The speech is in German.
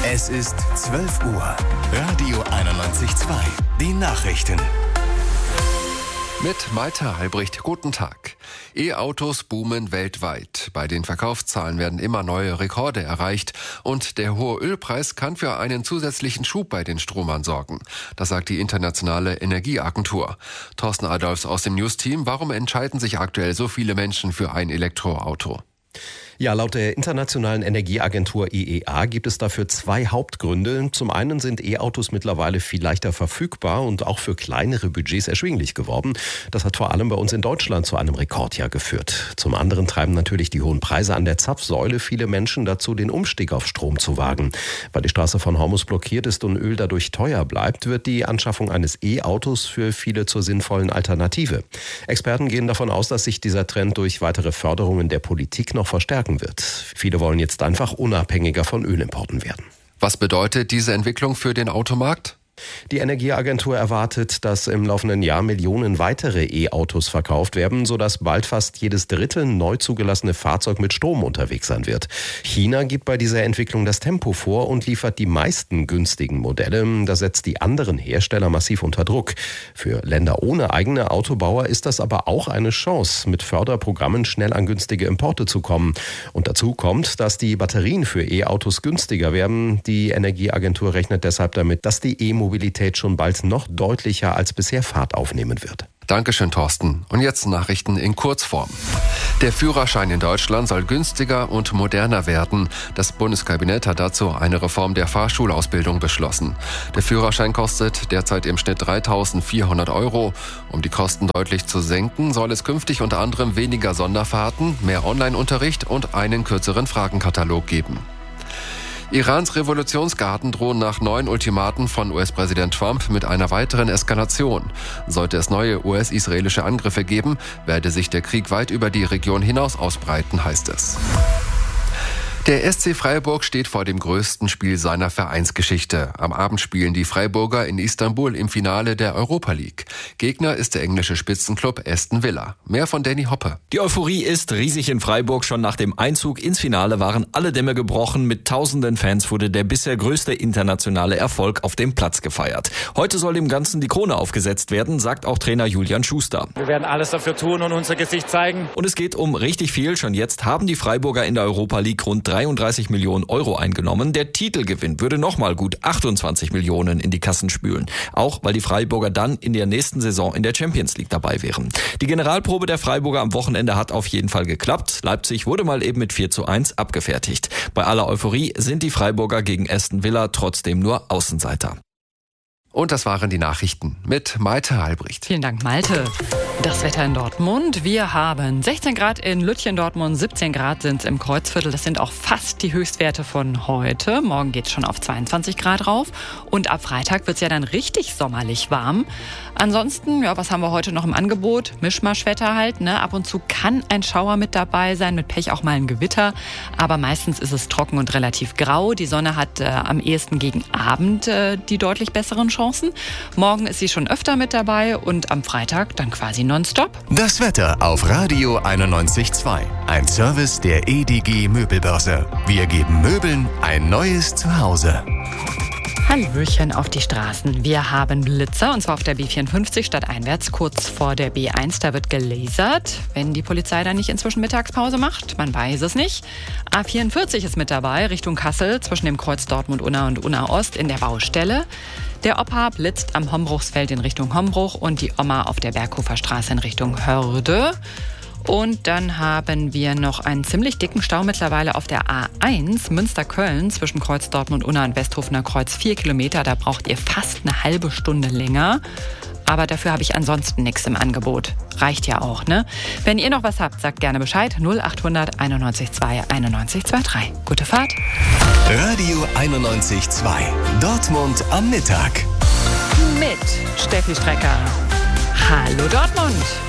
Es ist 12 Uhr. Radio 91.2. Die Nachrichten. Mit Malte Halbricht, guten Tag. E-Autos boomen weltweit. Bei den Verkaufszahlen werden immer neue Rekorde erreicht. Und der hohe Ölpreis kann für einen zusätzlichen Schub bei den Stromern sorgen. Das sagt die Internationale Energieagentur. Thorsten Adolfs aus dem News-Team. Warum entscheiden sich aktuell so viele Menschen für ein Elektroauto? Ja, laut der Internationalen Energieagentur IEA gibt es dafür zwei Hauptgründe. Zum einen sind E-Autos mittlerweile viel leichter verfügbar und auch für kleinere Budgets erschwinglich geworden. Das hat vor allem bei uns in Deutschland zu einem Rekordjahr geführt. Zum anderen treiben natürlich die hohen Preise an der Zapfsäule viele Menschen dazu, den Umstieg auf Strom zu wagen. Weil die Straße von Hormuz blockiert ist und Öl dadurch teuer bleibt, wird die Anschaffung eines E-Autos für viele zur sinnvollen Alternative. Experten gehen davon aus, dass sich dieser Trend durch weitere Förderungen der Politik noch verstärken wird. Viele wollen jetzt einfach unabhängiger von Ölimporten werden. Was bedeutet diese Entwicklung für den Automarkt? Die Energieagentur erwartet, dass im laufenden Jahr Millionen weitere E-Autos verkauft werden, sodass bald fast jedes dritte neu zugelassene Fahrzeug mit Strom unterwegs sein wird. China gibt bei dieser Entwicklung das Tempo vor und liefert die meisten günstigen Modelle. Das setzt die anderen Hersteller massiv unter Druck. Für Länder ohne eigene Autobauer ist das aber auch eine Chance, mit Förderprogrammen schnell an günstige Importe zu kommen. Und dazu kommt, dass die Batterien für E-Autos günstiger werden. Die Energieagentur rechnet deshalb damit, dass die E-Mobilität schon bald noch deutlicher als bisher Fahrt aufnehmen wird. Dankeschön, Thorsten. Und jetzt Nachrichten in Kurzform. Der Führerschein in Deutschland soll günstiger und moderner werden. Das Bundeskabinett hat dazu eine Reform der Fahrschulausbildung beschlossen. Der Führerschein kostet derzeit im Schnitt 3.400 €. Um die Kosten deutlich zu senken, soll es künftig unter anderem weniger Sonderfahrten, mehr Online-Unterricht und einen kürzeren Fragenkatalog geben. Irans Revolutionsgarden drohen nach neuen Ultimaten von US-Präsident Trump mit einer weiteren Eskalation. Sollte es neue US-israelische Angriffe geben, werde sich der Krieg weit über die Region hinaus ausbreiten, heißt es. Der SC Freiburg steht vor dem größten Spiel seiner Vereinsgeschichte. Am Abend spielen die Freiburger in Istanbul im Finale der Europa League. Gegner ist der englische Spitzenklub Aston Villa. Mehr von Danny Hoppe. Die Euphorie ist riesig in Freiburg. Schon nach dem Einzug ins Finale waren alle Dämme gebrochen. Mit tausenden Fans wurde der bisher größte internationale Erfolg auf dem Platz gefeiert. Heute soll dem Ganzen die Krone aufgesetzt werden, sagt auch Trainer Julian Schuster. Wir werden alles dafür tun und unser Gesicht zeigen. Und es geht um richtig viel. Schon jetzt haben die Freiburger in der Europa League rund 33 Millionen € eingenommen. Der Titelgewinn würde nochmal gut 28 Millionen in die Kassen spülen. Auch weil die Freiburger dann in der nächsten Saison in der Champions League dabei wären. Die Generalprobe der Freiburger am Wochenende hat auf jeden Fall geklappt. Leipzig wurde mal eben mit 4:1 abgefertigt. Bei aller Euphorie sind die Freiburger gegen Aston Villa trotzdem nur Außenseiter. Und das waren die Nachrichten mit Malte Halbricht. Vielen Dank, Malte. Das Wetter in Dortmund. Wir haben 16 Grad in Lütchen, Dortmund, 17 Grad sind es im Kreuzviertel. Das sind auch fast die Höchstwerte von heute. Morgen geht es schon auf 22 Grad rauf. Und ab Freitag wird es ja dann richtig sommerlich warm. Ansonsten, ja, was haben wir heute noch im Angebot? Mischmaschwetter halt, ne? Ab und zu kann ein Schauer mit dabei sein, mit Pech auch mal ein Gewitter. Aber meistens ist es trocken und relativ grau. Die Sonne hat am ehesten gegen Abend die deutlich besseren Chancen. Morgen ist sie schon öfter mit dabei und am Freitag dann quasi nonstop. Das Wetter auf Radio 91.2. Ein Service der EDG Möbelbörse. Wir geben Möbeln ein neues Zuhause. Hallöchen auf die Straßen. Wir haben Blitzer, und zwar auf der B54 stadteinwärts, kurz vor der B1. Da wird gelasert, wenn die Polizei da nicht inzwischen Mittagspause macht. Man weiß es nicht. A44 ist mit dabei, Richtung Kassel, zwischen dem Kreuz Dortmund-Unna und Unna-Ost in der Baustelle. Der Opa blitzt am Hombruchsfeld in Richtung Hombruch und die Oma auf der Berghofer Straße in Richtung Hörde. Und dann haben wir noch einen ziemlich dicken Stau mittlerweile auf der A1 Münster-Köln zwischen Kreuz Dortmund-Unna und Westhofener Kreuz 4 Kilometer. Da braucht ihr fast eine halbe Stunde länger. Aber dafür habe ich ansonsten nichts im Angebot. Reicht ja auch, ne? Wenn ihr noch was habt, sagt gerne Bescheid. 0800 91 2 91 23. Gute Fahrt. Radio 91.2. Dortmund am Mittag. Mit Steffi Strecker. Hallo Dortmund.